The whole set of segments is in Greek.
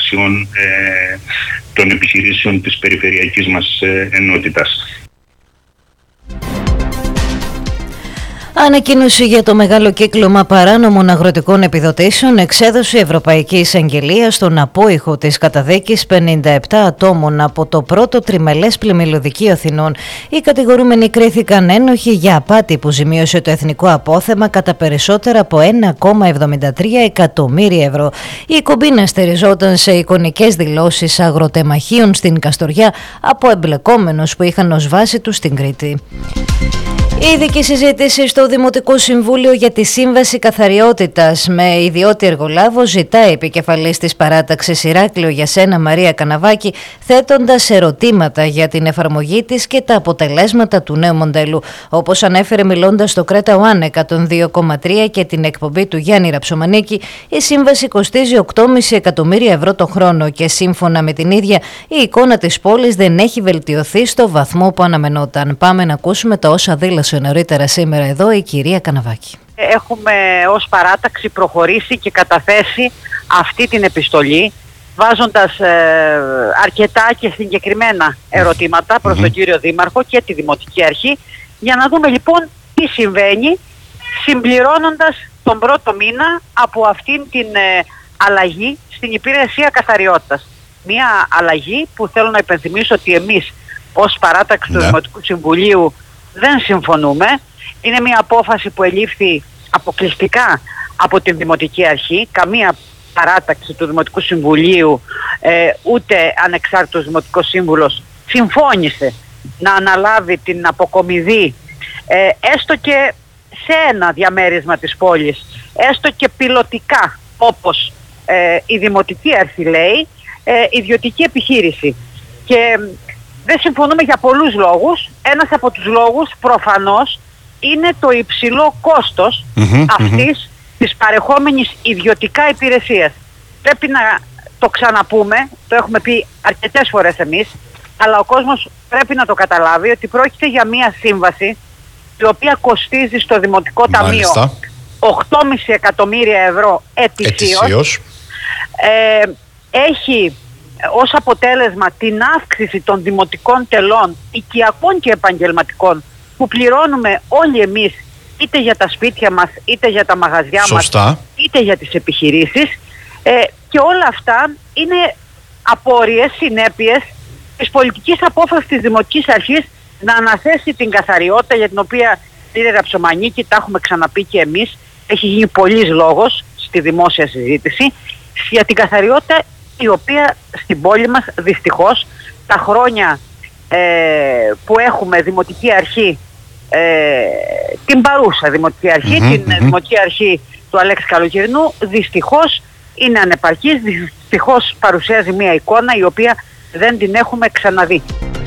εργασιών των επιχειρήσεων της περιφερειακής μας ενότητας. Ανακοίνωση για το μεγάλο κύκλωμα παράνομων αγροτικών επιδοτήσεων εξέδωσε η Ευρωπαϊκή Εισαγγελία στον απόϊχο της καταδίκης 57 ατόμων από το πρώτο τριμελές πλημμυλωδικείο Αθηνών. Οι κατηγορούμενοι κρίθηκαν ένοχοι για απάτη που ζημίωσε το εθνικό απόθεμα κατά περισσότερα από 1,73 εκατομμύρια ευρώ. Η κομπίνα στεριζόταν σε εικονικές δηλώσεις αγροτεμαχίων στην Καστοριά από εμπλεκόμενους που είχαν ως βάση τους στην Κρήτη. Η ειδική συζήτηση στο Δημοτικό Συμβούλιο για τη Σύμβαση Καθαριότητας με ιδιώτη εργολάβο ζητάει επικεφαλής της παράταξης Ηράκλειο Γιασένα Μαρία Καναβάκη, θέτοντας ερωτήματα για την εφαρμογή της και τα αποτελέσματα του νέου μοντέλου. Όπως ανέφερε μιλώντας στο Κρέτα One 102,3 και την εκπομπή του Γιάννη Ραψομανίκη, η σύμβαση κοστίζει 8,5 εκατομμύρια ευρώ το χρόνο και σύμφωνα με την ίδια η εικόνα της πόλης δεν έχει βελτιωθεί στο βαθμό που αναμενόταν. Πάμε να ακούσουμε τα όσα δήλωσε νωρίτερα σήμερα εδώ η κυρία Καναβάκη. Έχουμε ως παράταξη προχωρήσει και καταθέσει αυτή την επιστολή βάζοντας αρκετά και συγκεκριμένα ερωτήματα προς τον κύριο Δήμαρχο και τη Δημοτική Αρχή για να δούμε λοιπόν τι συμβαίνει συμπληρώνοντας τον πρώτο μήνα από αυτήν την αλλαγή στην υπηρεσία καθαριότητας. Μια αλλαγή που θέλω να υπενθυμίσω ότι εμείς ως παράταξη του Δημοτικού Συμβουλίου δεν συμφωνούμε. Είναι μια απόφαση που ελήφθη αποκλειστικά από την Δημοτική Αρχή. Καμία παράταξη του Δημοτικού Συμβουλίου ούτε ανεξάρτητος Δημοτικός Σύμβουλος συμφώνησε να αναλάβει την αποκομιδή έστω και σε ένα διαμέρισμα της πόλης, έστω και πιλωτικά όπως η Δημοτική Αρχή λέει, ιδιωτική επιχείρηση. Και δεν συμφωνούμε για πολλούς λόγους. Ένας από τους λόγους προφανώς είναι το υψηλό κόστος αυτής της παρεχόμενης ιδιωτικά υπηρεσίας. Πρέπει να το ξαναπούμε, το έχουμε πει αρκετές φορές εμείς, αλλά ο κόσμος πρέπει να το καταλάβει ότι πρόκειται για μια σύμβαση η οποία κοστίζει στο Δημοτικό Ταμείο 8,5 εκατομμύρια ευρώ ετησίως. Έχει ως αποτέλεσμα την αύξηση των δημοτικών τελών οικιακών και επαγγελματικών που πληρώνουμε όλοι εμείς είτε για τα σπίτια μας, είτε για τα μαγαζιά μας, είτε για τις επιχειρήσεις και όλα αυτά είναι απόρριες, συνέπειες της πολιτικής απόφασης της Δημοτικής Αρχής να αναθέσει την καθαριότητα για την οποία, κύριε Ραψομανίκη, τα έχουμε ξαναπεί και εμείς, έχει γίνει πολλής λόγος στη δημόσια συζήτηση για την καθαριότητα η οποία στην πόλη μας δυστυχώς τα χρόνια που έχουμε Δημοτική Αρχή, την παρούσα Δημοτική Αρχή, την Δημοτική Αρχή του Αλέξη Καλοκαιρινού, δυστυχώς είναι ανεπαρκής, δυστυχώς παρουσιάζει μια εικόνα η οποία δεν την έχουμε ξαναδεί.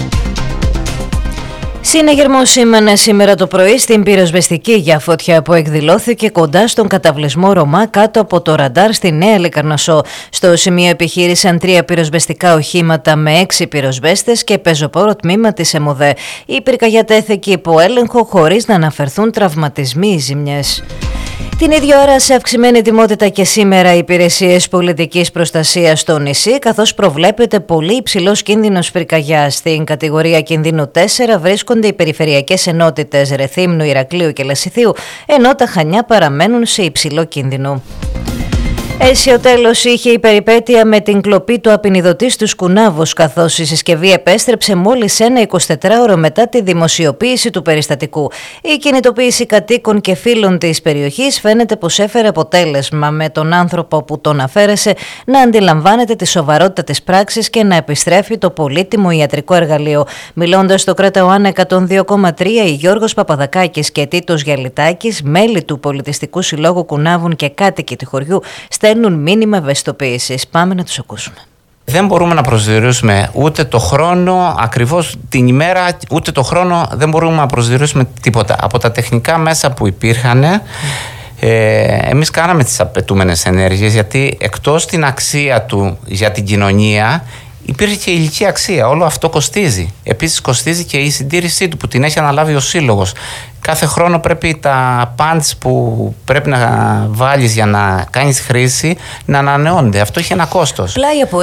Συναγερμό σήμανε σήμερα το πρωί στην πυροσβεστική για φωτιά που εκδηλώθηκε κοντά στον καταβλισμό Ρωμά κάτω από το ραντάρ στη Νέα Λικαρνασσό. Στο σημείο επιχείρησαν 3 πυροσβεστικά οχήματα με 6 πυροσβέστες και πεζοπόρο τμήμα της ΕΜΟΔΕ. Η πυρκαγιά τέθηκε υπό έλεγχο χωρίς να αναφερθούν τραυματισμοί ή ζημιές. Την ίδια ώρα σε αυξημένη ετοιμότητα και σήμερα οι υπηρεσίες πολιτικής προστασίας στο νησί, καθώς προβλέπεται πολύ υψηλός κίνδυνος πυρκαγιάς. Στην κατηγορία κινδύνου 4 βρίσκονται οι περιφερειακές ενότητες Ρεθύμνου, Ηρακλείου και Λασιθίου, ενώ τα Χανιά παραμένουν σε υψηλό κίνδυνο. Αίσιο τέλος είχε η περιπέτεια με την κλοπή του απεινιδωτή στους Κουνάβους, καθώς η συσκευή επέστρεψε μόλις ένα 24ωρο μετά τη δημοσιοποίηση του περιστατικού. Η κινητοποίηση κατοίκων και φίλων της περιοχής φαίνεται πως έφερε αποτέλεσμα, με τον άνθρωπο που τον αφαίρεσε να αντιλαμβάνεται τη σοβαρότητα της πράξης και να επιστρέφει το πολύτιμο ιατρικό εργαλείο. Μιλώντας στο Κρέτα One 102,3, η Γιώργος Παπαδακάκης και Τίτος Γιαλιτάκης, μέλη του Πολιτιστικού Συλλόγου Κουνάβων και κάτοικοι του χωριού, στέλνουν μήνυμα ευαισθητοποίησης. Πάμε να τους ακούσουμε. Δεν μπορούμε να προσδιορίσουμε ούτε το χρόνο, ακριβώς την ημέρα, ούτε το χρόνο δεν μπορούμε να προσδιορίσουμε τίποτα. Από τα τεχνικά μέσα που υπήρχαν, εμείς κάναμε τις απαιτούμενες ενέργειες, γιατί εκτός την αξία του για την κοινωνία, υπήρχε και η ηλική αξία. Όλο αυτό κοστίζει. Επίσης κοστίζει και η συντήρησή του που την έχει αναλάβει ο Σύλλογος. Κάθε χρόνο πρέπει τα πάντς που πρέπει να βάλεις για να κάνεις χρήση να ανανεώνται. Αυτό έχει ένα κόστος.